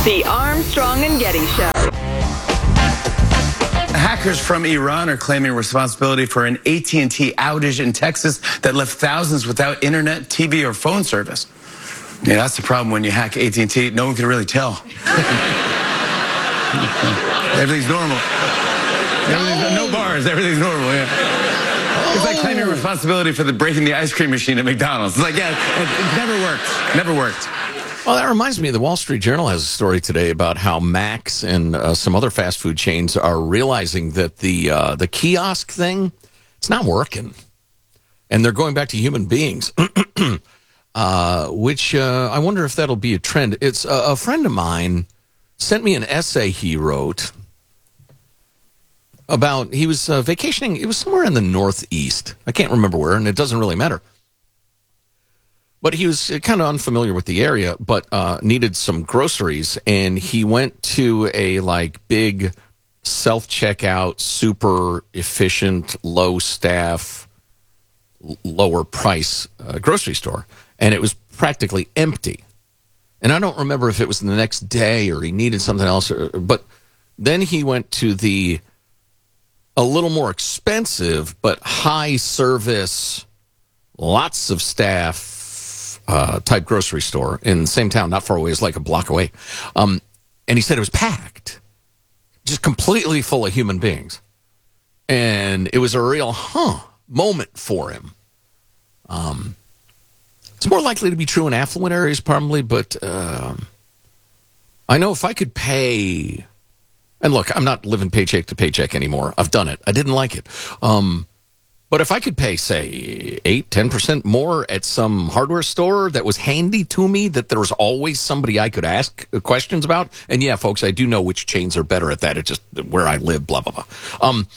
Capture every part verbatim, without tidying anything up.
The Armstrong and Getty Show. Hackers from Iran are claiming responsibility for an A T and T outage in Texas that left thousands without internet, T V, or phone service. Yeah, that's the problem when you hack A T and T. No one can really tell. Everything's normal. Everything's, no bars. Everything's normal, yeah. It's like claiming responsibility for the breaking the ice cream machine at McDonald's. It's like, yeah, it, it never worked. Never worked. Well, that reminds me, the Wall Street Journal has a story today about how Max and uh, some other fast food chains are realizing that the uh, the kiosk thing, it's not working. And they're going back to human beings, uh, which uh, I wonder if that'll be a trend. It's uh, a friend of mine sent me an essay he wrote about, he was uh, vacationing, it was somewhere in the Northeast. I can't remember where, and it doesn't really matter. But he was kind of unfamiliar with the area, but uh, needed some groceries, and he went to a like big self-checkout, super efficient, low staff, l- lower price uh, grocery store, and it was practically empty. And I don't remember if it was the next day or he needed something else, or, but then he went to the a little more expensive but high service, lots of staff, Uh, type grocery store in the same town, not far away. It's like a block away. Um, and he said it was packed, just completely full of human beings. And it was a real, huh, moment for him. Um, it's more likely to be true in affluent areas, probably, but um, I know if I could pay, and look, I'm not living paycheck to paycheck anymore. I've done it. I didn't like it. Um, But if I could pay, say, eight, ten percent more at some hardware store that was handy to me, that there was always somebody I could ask questions about, and yeah, folks, I do know which chains are better at that. It's just where I live, blah, blah, blah. Um,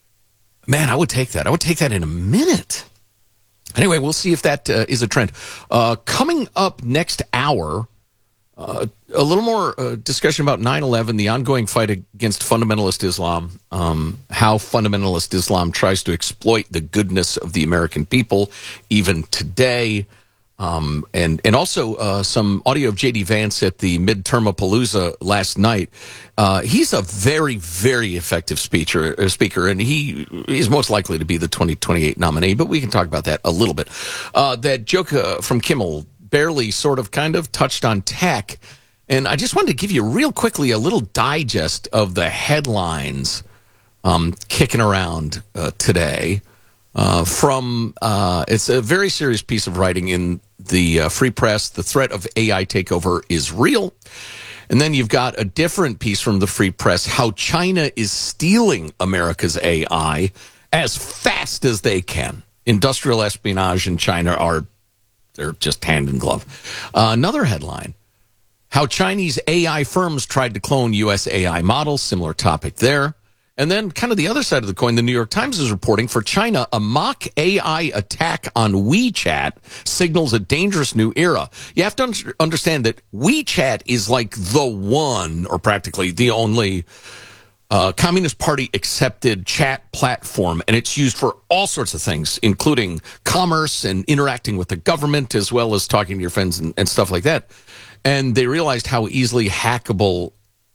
man, I would take that. I would take that in a minute. Anyway, we'll see if that uh, is a trend. Uh, coming up next hour, uh, a little more uh, discussion about nine eleven, the ongoing fight against fundamentalist Islam, um, how fundamentalist Islam tries to exploit the goodness of the American people, even today, um, and and also uh, some audio of J D Vance at the Midtermapalooza last night. Uh, he's a very, very effective speaker, uh, speaker, and he is most likely to be the twenty twenty-eight nominee, but we can talk about that a little bit. Uh, that joke uh, from Kimmel barely sort of kind of touched on tech. And I just wanted to give you real quickly a little digest of the headlines um, kicking around uh, today uh, from, uh, it's a very serious piece of writing in the uh, Free Press. The threat of A I takeover is real. And then you've got a different piece from the Free Press, how China is stealing America's A I as fast as they can. Industrial espionage in China are, they're just hand in glove. Uh, another headline, how Chinese A I firms tried to clone U S A I models, similar topic there. And then kind of the other side of the coin, the New York Times is reporting for China, a mock A I attack on WeChat signals a dangerous new era. You have to un- understand that WeChat is like the one, or practically the only, uh, Communist Party accepted chat platform, and it's used for all sorts of things, including commerce and interacting with the government, as well as talking to your friends and, and stuff like that. And they realized how easily hackable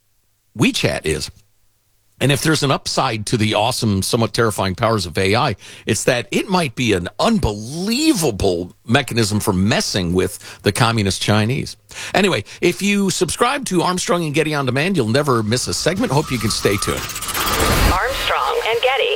WeChat is. And if there's an upside to the awesome, somewhat terrifying powers of A I, it's that it might be an unbelievable mechanism for messing with the communist Chinese. Anyway, if you subscribe to Armstrong and Getty On Demand, you'll never miss a segment. Hope you can stay tuned. Armstrong and Getty.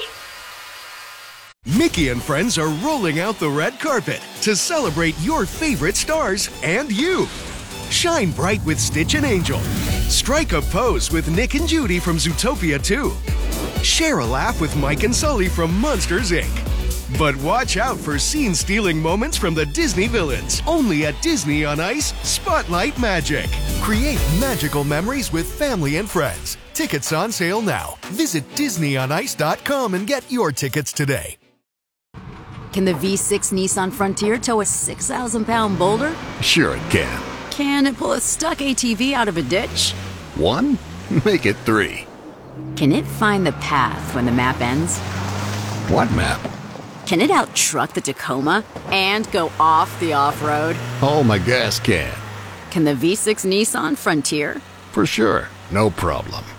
Mickey and friends are rolling out the red carpet to celebrate your favorite stars and you. Shine bright with Stitch and Angel. Strike a pose with Nick and Judy from Zootopia two. Share a laugh with Mike and Sully from Monsters, Incorporated. But watch out for scene-stealing moments from the Disney villains. Only at Disney on Ice, Spotlight Magic. Create magical memories with family and friends. Tickets on sale now. Visit Disney on Ice dot com and get your tickets today. Can the V six Nissan Frontier tow a six thousand pound boulder? Sure it can. Can it pull a stuck A T V out of a ditch? One? Make it three. Can it find the path when the map ends? What map? Can it out-truck the Tacoma and go off the off-road? Oh, my gas can. Can the V six Nissan Frontier For sure. No problem.